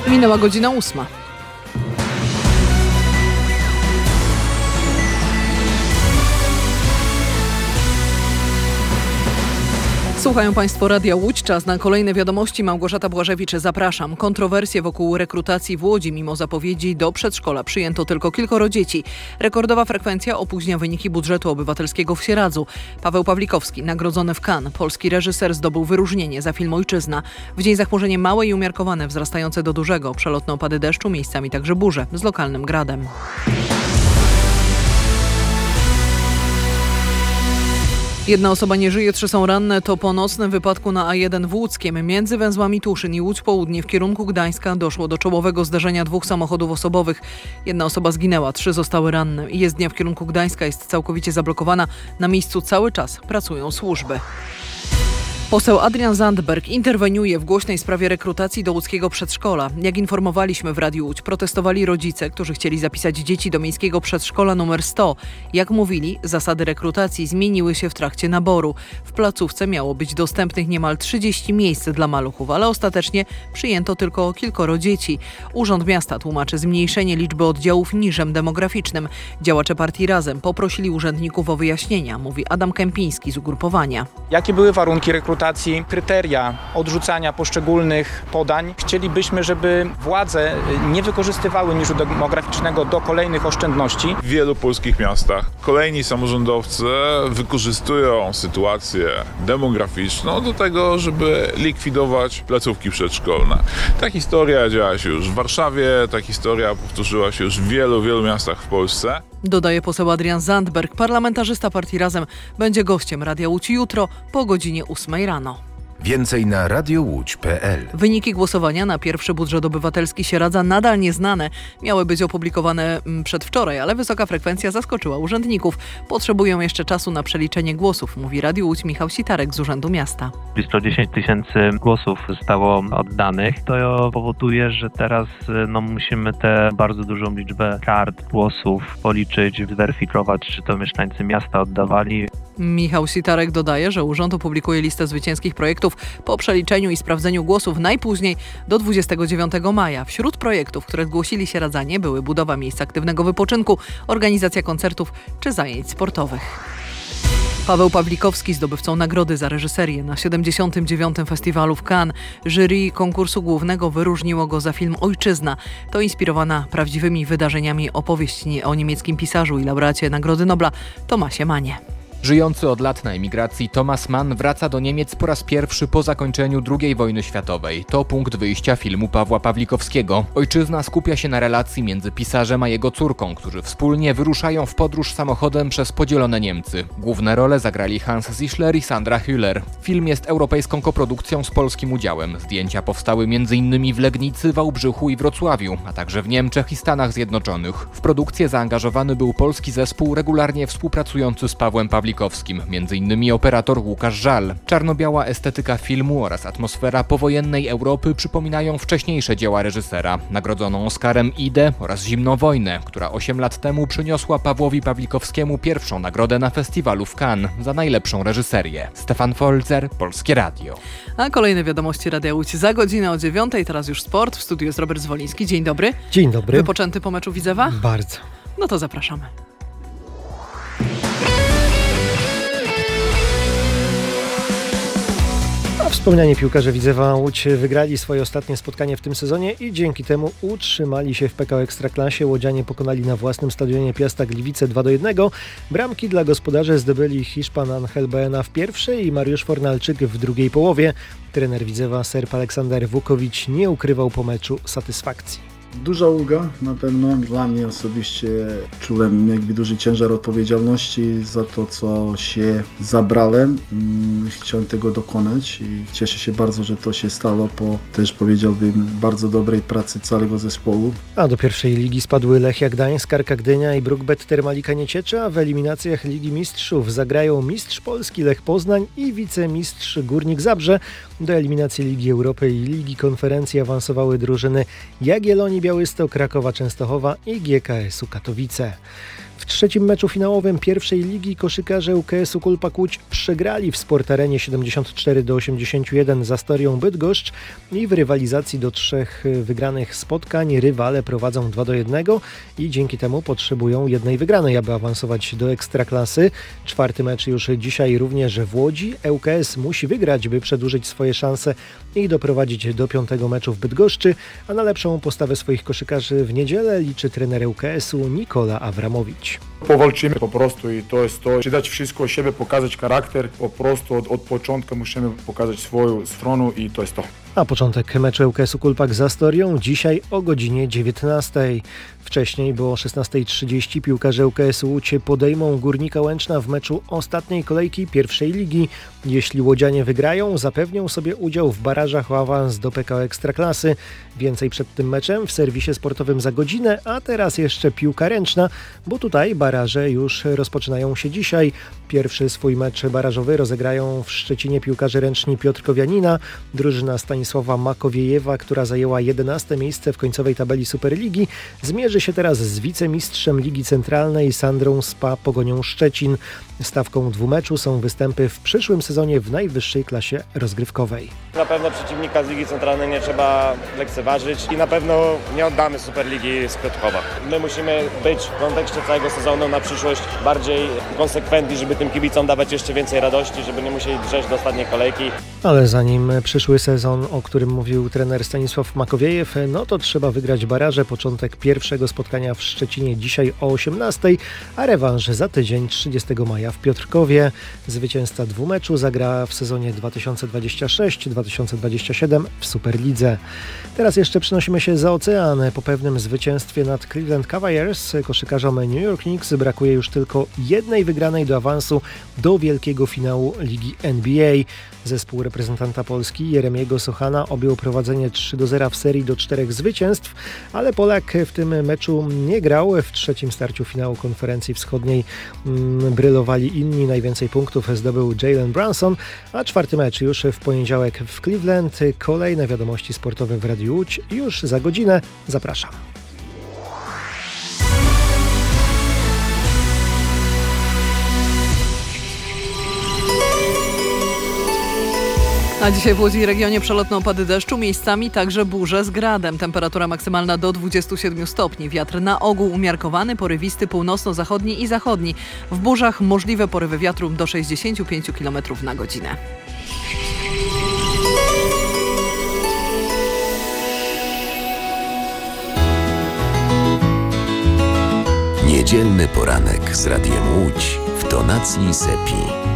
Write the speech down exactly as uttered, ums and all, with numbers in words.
Minęła godzina ósma. Słuchają Państwo Radia Łódź. Czas na kolejne wiadomości. Małgorzata Błażewicz, zapraszam. Kontrowersje wokół rekrutacji w Łodzi. Mimo zapowiedzi do przedszkola przyjęto tylko kilkoro dzieci. Rekordowa frekwencja opóźnia wyniki budżetu obywatelskiego w Sieradzu. Paweł Pawlikowski, nagrodzony w Cannes. Polski reżyser zdobył wyróżnienie za film Ojczyzna. W dzień zachmurzenie małe i umiarkowane, wzrastające do dużego. Przelotne opady deszczu, miejscami także burze z lokalnym gradem. Jedna osoba nie żyje, trzy są ranne. To po nocnym wypadku na A jeden w Łódzkiem. Między węzłami Tuszyn i Łódź Południe w kierunku Gdańska doszło do czołowego zderzenia dwóch samochodów osobowych. Jedna osoba zginęła, trzy zostały ranne. Jezdnia w kierunku Gdańska jest całkowicie zablokowana. Na miejscu cały czas pracują służby. Poseł Adrian Zandberg interweniuje w głośnej sprawie rekrutacji do łódzkiego przedszkola. Jak informowaliśmy w Radiu Łódź, protestowali rodzice, którzy chcieli zapisać dzieci do miejskiego przedszkola numer sto. Jak mówili, zasady rekrutacji zmieniły się w trakcie naboru. W placówce miało być dostępnych niemal trzydzieści miejsc dla maluchów, ale ostatecznie przyjęto tylko kilkoro dzieci. Urząd Miasta tłumaczy zmniejszenie liczby oddziałów niżem demograficznym. Działacze partii Razem poprosili urzędników o wyjaśnienia, mówi Adam Kępiński z ugrupowania. Jakie były warunki rekrutacji? Kryteria odrzucania poszczególnych podań. Chcielibyśmy, żeby władze nie wykorzystywały niżu demograficznego do kolejnych oszczędności. W wielu polskich miastach kolejni samorządowcy wykorzystują sytuację demograficzną do tego, żeby likwidować placówki przedszkolne. Ta historia działa się już w Warszawie, ta historia powtórzyła się już w wielu, wielu miastach w Polsce. Dodaje poseł Adrian Zandberg. Parlamentarzysta partii Razem będzie gościem Radia Łódź jutro po godzinie ósmej rano. Więcej na radiowódź kropka pe el. Wyniki głosowania na pierwszy budżet obywatelski Sieradza nadal nieznane. Miały być opublikowane przedwczoraj, ale wysoka frekwencja zaskoczyła urzędników. Potrzebują jeszcze czasu na przeliczenie głosów, mówi Radiu Łódź Michał Sitarek z Urzędu Miasta. Blisko dziesięć tysięcy głosów zostało oddanych. To powoduje, że teraz no, musimy tę bardzo dużą liczbę kart głosów policzyć, zweryfikować, czy to mieszkańcy miasta oddawali. Michał Sitarek dodaje, że urząd opublikuje listę zwycięskich projektów po przeliczeniu i sprawdzeniu głosów najpóźniej do dwudziestego dziewiątego maja. Wśród projektów, które zgłosili sieradzanie, były budowa miejsc aktywnego wypoczynku, organizacja koncertów czy zajęć sportowych. Paweł Pawlikowski, zdobywcą nagrody za reżyserię na siedemdziesiątym dziewiątym Festiwalu w Cannes. Jury konkursu głównego wyróżniło go za film Ojczyzna. To inspirowana prawdziwymi wydarzeniami opowieść o niemieckim pisarzu i laureacie Nagrody Nobla Thomasie Mannie. Żyjący od lat na emigracji Thomas Mann wraca do Niemiec po raz pierwszy po zakończeniu drugiej wojny światowej. To punkt wyjścia filmu Pawła Pawlikowskiego. Ojczyzna skupia się na relacji między pisarzem a jego córką, którzy wspólnie wyruszają w podróż samochodem przez podzielone Niemcy. Główne role zagrali Hans Zischler i Sandra Hüller. Film jest europejską koprodukcją z polskim udziałem. Zdjęcia powstały między innymi w Legnicy, Wałbrzychu i Wrocławiu, a także w Niemczech i Stanach Zjednoczonych. W produkcję zaangażowany był polski zespół regularnie współpracujący z Pawłem Pawlikowskim. Między innymi operator Łukasz Żal. Czarno-biała estetyka filmu oraz atmosfera powojennej Europy przypominają wcześniejsze dzieła reżysera. Nagrodzoną Oscarem Idę oraz Zimną wojnę, która osiem lat temu przyniosła Pawłowi Pawlikowskiemu pierwszą nagrodę na festiwalu w Cannes za najlepszą reżyserię. Stefan Folzer, Polskie Radio. A kolejne wiadomości Radia Łódź za godzinę o dziewiątej. Teraz już sport. W studiu jest Robert Zwoliński. Dzień dobry. Dzień dobry. Wypoczęty po meczu Widzewa? Bardzo. No to zapraszamy. A wspomnianie piłkarze Widzewa Łódź wygrali swoje ostatnie spotkanie w tym sezonie i dzięki temu utrzymali się w P K O Ekstraklasie. Łodzianie pokonali na własnym stadionie Piasta Gliwice dwa do jednego. Bramki dla gospodarzy zdobyli Hiszpan Angel Baena w pierwszej i Mariusz Fornalczyk w drugiej połowie. Trener Widzewa Serb Aleksander Wukowicz nie ukrywał po meczu satysfakcji. Duża ulga na pewno. Dla mnie osobiście czułem jakby duży ciężar odpowiedzialności za to, co się zabrałem. Chciałem tego dokonać i cieszę się bardzo, że to się stało po też powiedziałbym bardzo dobrej pracy całego zespołu. A do pierwszej ligi spadły Lechia Gdańsk, Arka Gdynia i Brookbet Termalika Nieciecza, a w eliminacjach Ligi Mistrzów zagrają mistrz Polski Lech Poznań i wicemistrz Górnik Zabrze. Do eliminacji Ligi Europy i Ligi Konferencji awansowały drużyny Jagiellonii Białystok, Krakowa Częstochowa i G K S u Katowice. W trzecim meczu finałowym pierwszej ligi koszykarze U K S-u Kulpak Łódź przegrali w Sportarenie siedemdziesiąt cztery do osiemdziesięciu jeden z Astorią Bydgoszcz i w rywalizacji do trzech wygranych spotkań rywale prowadzą dwa do jednego i dzięki temu potrzebują jednej wygranej, aby awansować do Ekstraklasy. Czwarty mecz już dzisiaj również w Łodzi. U K S musi wygrać, by przedłużyć swoje szanse i doprowadzić do piątego meczu w Bydgoszczy, a na lepszą postawę swoich koszykarzy w niedzielę liczy trener U K S-u Nikola Awramowicz. Powalczymy po prostu i to jest to, dać wszystko o siebie, pokazać charakter, po prostu od, od początku musimy pokazać swoją stronę i to jest to. A początek meczu U K S-u Kulpak z Astorią dzisiaj o godzinie dziewiętnastej. Wcześniej, bo o szesnasta trzydzieści piłkarze U K S-u Łódź podejmą Górnika Łęczna w meczu ostatniej kolejki pierwszej ligi. Jeśli łodzianie wygrają, zapewnią sobie udział w barażach o awans do P K O Ekstraklasy. Więcej przed tym meczem w serwisie sportowym za godzinę, a teraz jeszcze piłka ręczna, bo tutaj baraże już rozpoczynają się dzisiaj. Pierwszy swój mecz barażowy rozegrają w Szczecinie piłkarze ręczni Piotr Kowianina. Drużyna Stanisława Makowiejewa, która zajęła jedenaste miejsce w końcowej tabeli Superligi, zmierzy się teraz z wicemistrzem Ligi Centralnej Sandrą S P A Pogonią Szczecin. Stawką dwumeczu są występy w przyszłym sezonie w najwyższej klasie rozgrywkowej. Na pewno przeciwnika z Ligi Centralnej nie trzeba lekceważyć i na pewno nie oddamy Superligi z Piotrkowa. My musimy być w kontekście całego sezonu na przyszłość bardziej konsekwentni, żeby tym kibicom dawać jeszcze więcej radości, żeby nie musieli drzeć do ostatniej kolejki. Ale zanim przyszły sezon, o którym mówił trener Stanisław Makowiejew, no to trzeba wygrać baraże. Początek pierwszego spotkania w Szczecinie dzisiaj o osiemnastej, a rewanż za tydzień trzydziestego maja w Piotrkowie. Zwycięzca dwumeczu zagra w sezonie dwa tysiące dwudziestym szóstym dwa tysiące dwudziestym siódmym w Superlidze. Teraz jeszcze przenosimy się za ocean. Po pewnym zwycięstwie nad Cleveland Cavaliers koszykarzom New York Knicks brakuje już tylko jednej wygranej do awansu do wielkiego finału Ligi N B A. Zespół reprezentanta Polski Jeremiego Sochana objął prowadzenie trzy do zera w serii do czterech zwycięstw, ale Polak w tym meczu nie grał. W trzecim starciu finału konferencji wschodniej mm, brylowali inni. Najwięcej punktów zdobył Jalen Brunson, a czwarty mecz już w poniedziałek w Cleveland. Kolejne wiadomości sportowe w Radiu Łódź już za godzinę. Zapraszam. A dzisiaj w Łodzi i regionie przelotne opady deszczu, miejscami także burze z gradem. Temperatura maksymalna do dwudziestu siedmiu stopni. Wiatr na ogół umiarkowany, porywisty północno-zachodni i zachodni. W burzach możliwe porywy wiatru do sześćdziesięciu pięciu kilometrów na godzinę. Niedzielny poranek z Radiem Łódź w tonacji Sepi.